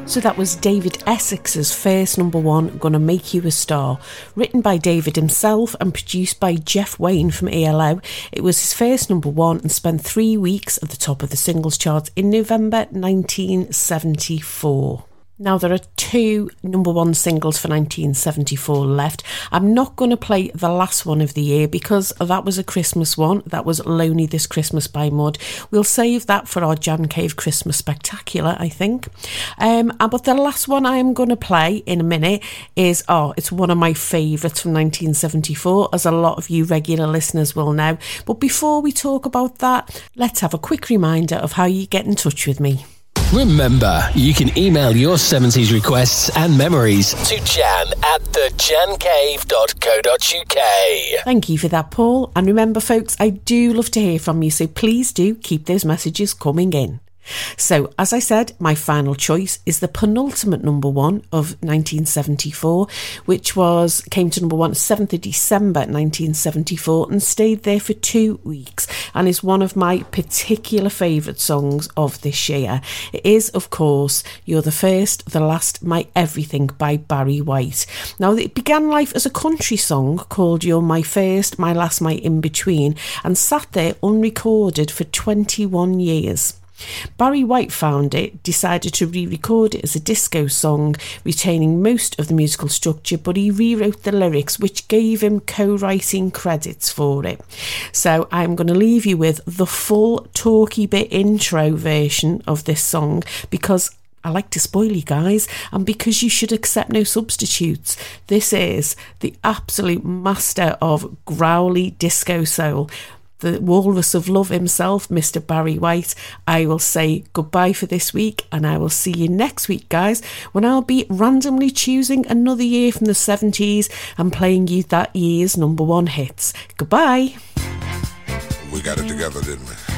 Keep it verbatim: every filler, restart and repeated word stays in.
So that was David Essex's first number one, Gonna Make You a Star. Written by David himself and produced by Jeff Wayne from E L O. It was his first number one and spent three weeks at the top of the singles charts in November nineteen seventy-four. Now, there are two number one singles for nineteen seventy-four left. I'm not going to play the last one of the year because that was a Christmas one. That was Lonely This Christmas by Mud. We'll save that for our Jan Cave Christmas Spectacular, I think. Um, but the last one I am going to play in a minute is, oh, it's one of my favourites from nineteen seventy-four, as a lot of you regular listeners will know. But before we talk about that, let's have a quick reminder of how you get in touch with me. Remember, you can email your seventies requests and memories to jan at the jan cave dot co dot uk. Thank you for that, Paul. And remember, folks, I do love to hear from you, so please do keep those messages coming in. So, as I said, my final choice is the penultimate number one of nineteen seventy-four, which was came to number one seventh of December nineteen seventy-four and stayed there for two weeks and is one of my particular favourite songs of this year. It is, of course, You're the First, the Last, My Everything by Barry White. Now, it began life as a country song called You're My First, My Last, My In-Between and sat there unrecorded for twenty-one years. Barry White found it, decided to re-record it as a disco song, retaining most of the musical structure, but he rewrote the lyrics, which gave him co-writing credits for it. So I'm going to leave you with the full talky bit intro version of this song, because I like to spoil you guys, and because you should accept no substitutes. This is the absolute master of growly disco soul, the Walrus of Love himself, Mister Barry White. I will say goodbye for this week, and I will see you next week, guys, when I'll be randomly choosing another year from the seventies and playing you that year's number one hits. Goodbye. We got it together, didn't we?